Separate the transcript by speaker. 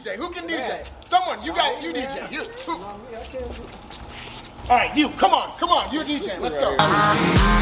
Speaker 1: DJ? Who can DJ? Someone, you DJ. You. Who?
Speaker 2: No, me, I can't.
Speaker 1: All right, you. Come on. You DJ. Let's go.